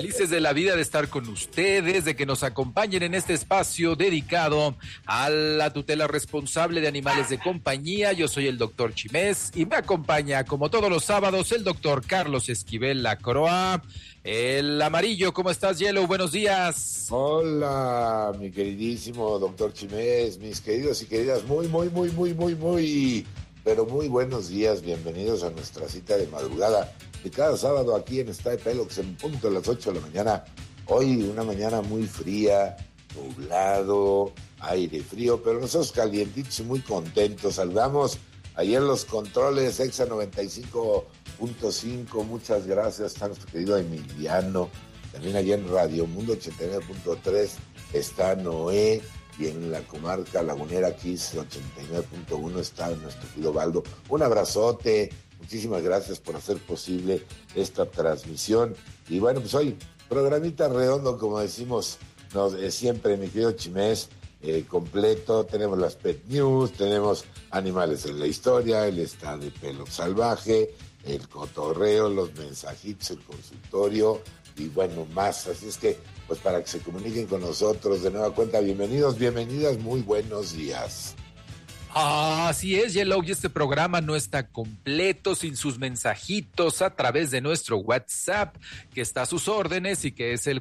Felices de la vida de estar con ustedes, de que nos acompañen en este espacio dedicado a la tutela responsable de animales de compañía. Yo soy el doctor Chimés y me acompaña, como todos los sábados, el doctor Carlos Esquivel Lacroix. El amarillo, ¿cómo estás, Yellow? Buenos días. Hola, mi queridísimo doctor Chimés, mis queridos y queridas, muy buenos días. Bienvenidos a nuestra cita de madrugada de cada sábado aquí en Está de Pelox en punto a las 8 de la mañana. Hoy una mañana muy fría, nublado, aire frío, pero nosotros calientitos y muy contentos. Saludamos ayer los controles Exa 95.5, muchas gracias a nuestro querido Emiliano. También allá en Radio Mundo 89.3 está Noé, y en la comarca lagunera Kiss 89.1 está nuestro querido Baldo. Un abrazote, muchísimas gracias por hacer posible esta transmisión. Y bueno, pues hoy, programita redondo, como decimos siempre, mi querido Chimés, completo. Tenemos las Pet News, tenemos animales en la historia, el Está de Pelo Salvaje, el cotorreo, los mensajitos, el consultorio y bueno, más. Así es que, pues para que se comuniquen con nosotros de nueva cuenta, bienvenidos, bienvenidas, muy buenos días. Así es, Yellow, y este programa no está completo sin sus mensajitos a través de nuestro WhatsApp, que está a sus órdenes y que es el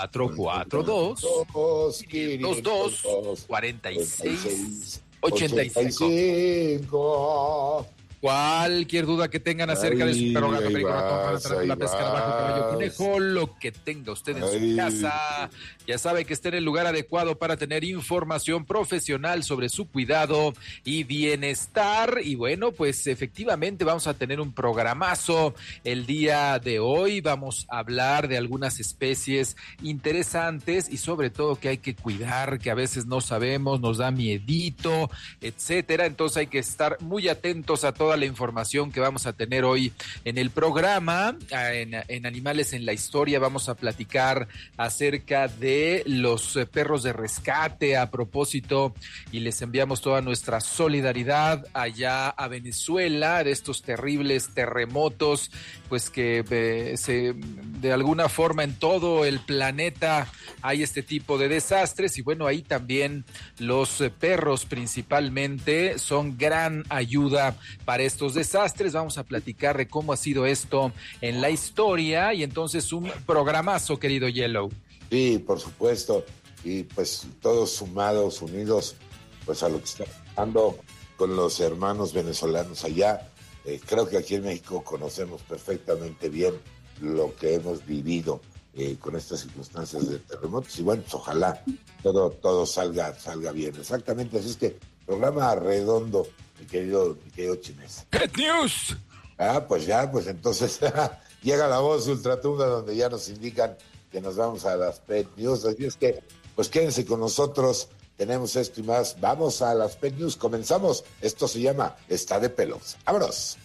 442-246-85. Cualquier duda que tengan acerca de su perro, gato, perico, ratón, la pesca, bajo, caballo, conejo, lo que tenga usted en su casa, ya sabe que está en el lugar adecuado para tener información profesional sobre su cuidado y bienestar. Y bueno, pues efectivamente vamos a tener un programazo el día de hoy. Vamos a hablar de algunas especies interesantes y sobre todo que hay que cuidar, que a veces no sabemos, nos da miedito, etcétera. Entonces hay que estar muy atentos a toda la información que vamos a tener hoy en el programa. En Animales en la Historia vamos a platicar acerca de los perros de rescate a propósito, y les enviamos toda nuestra solidaridad allá a Venezuela, de estos terribles terremotos, pues que de alguna forma en todo el planeta hay este tipo de desastres. Y bueno, ahí también los perros principalmente son gran ayuda para estos desastres. Vamos a platicar de cómo ha sido esto en la historia, y entonces un programazo, querido Yellow. Sí, por supuesto, y pues todos sumados, unidos, pues a lo que está pasando con los hermanos venezolanos allá. Creo que aquí en México conocemos perfectamente bien lo que hemos vivido con estas circunstancias de terremotos, y bueno, pues ojalá todo salga bien. Exactamente, así es que programa redondo, mi querido Chimés. ¡Pet News! Pues entonces llega la voz ultratumba donde ya nos indican que nos vamos a las Pet News. Así es que, pues quédense con nosotros, tenemos esto y más. Vamos a las Pet News, comenzamos. Esto se llama Está de Pelos. ¡Vámonos!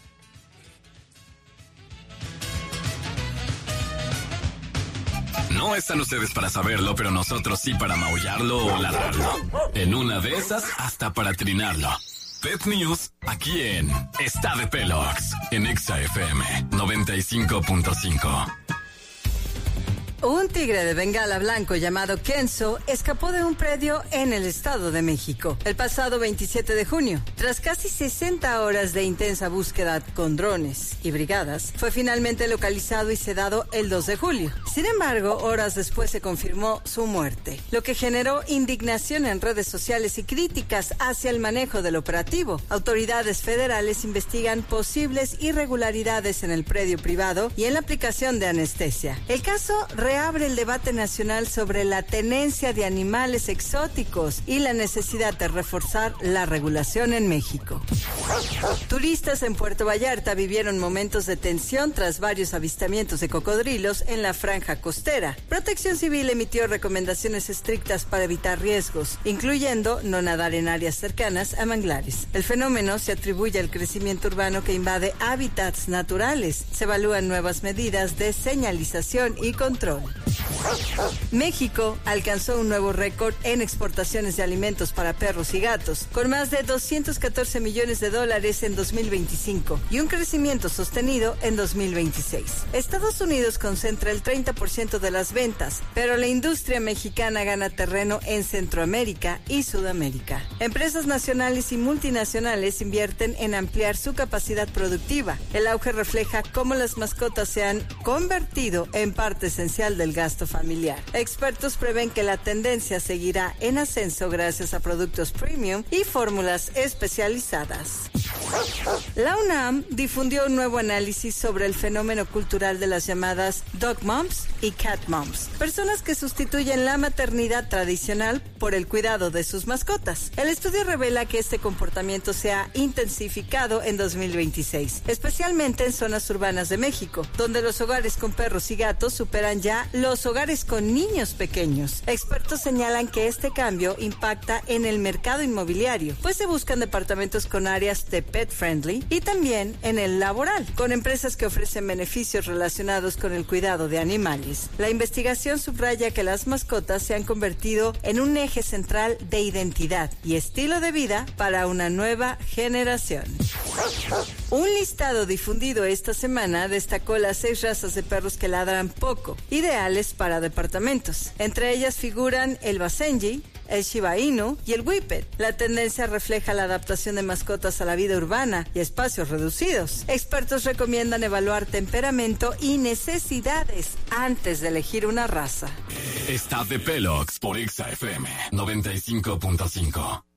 No están ustedes para saberlo, pero nosotros sí para maullarlo o ladrarlo. En una de esas, hasta para trinarlo. Pet News, aquí en Está de Pelox, en Exa FM 95.5. Un tigre de Bengala blanco llamado Kenzo escapó de un predio en el Estado de México el pasado 27 de junio. Tras casi 60 horas de intensa búsqueda con drones y brigadas, fue finalmente localizado y sedado el 2 de julio. Sin embargo, horas después se confirmó su muerte, lo que generó indignación en redes sociales y críticas hacia el manejo del operativo. Autoridades federales investigan posibles irregularidades en el predio privado y en la aplicación de anestesia. El caso reabre el debate nacional sobre la tenencia de animales exóticos y la necesidad de reforzar la regulación en México. Turistas en Puerto Vallarta vivieron momentos de tensión tras varios avistamientos de cocodrilos en la franja costera. Protección Civil emitió recomendaciones estrictas para evitar riesgos, incluyendo no nadar en áreas cercanas a manglares. El fenómeno se atribuye al crecimiento urbano que invade hábitats naturales. Se evalúan nuevas medidas de señalización y control. México alcanzó un nuevo récord en exportaciones de alimentos para perros y gatos, con más de $214 millones en 2025 y un crecimiento sostenido en 2026. Estados Unidos concentra el 30% de las ventas, pero la industria mexicana gana terreno en Centroamérica y Sudamérica. Empresas nacionales y multinacionales invierten en ampliar su capacidad productiva. El auge refleja cómo las mascotas se han convertido en parte esencial del gasto familiar. Expertos prevén que la tendencia seguirá en ascenso gracias a productos premium y fórmulas especializadas. La UNAM difundió un nuevo análisis sobre el fenómeno cultural de las llamadas dog moms y cat moms, personas que sustituyen la maternidad tradicional por el cuidado de sus mascotas. El estudio revela que este comportamiento se ha intensificado en 2026, especialmente en zonas urbanas de México, donde los hogares con perros y gatos superan ya los hogares con niños pequeños. Expertos señalan que este cambio impacta en el mercado inmobiliario, pues se buscan departamentos con áreas de pet friendly y también en el laboral, con empresas que ofrecen beneficios relacionados con el cuidado de animales. La investigación subraya que las mascotas se han convertido en un eje central de identidad y estilo de vida para una nueva generación. Un listado difundido esta semana destacó las 6 razas de perros que ladran poco, ideales para departamentos. Entre ellas figuran el Basenji, el Shiba Inu y el Whippet. La tendencia refleja la adaptación de mascotas a la vida urbana y espacios reducidos. Expertos recomiendan evaluar temperamento y necesidades antes de elegir una raza. Está de Pelox por Exa FM 95.5.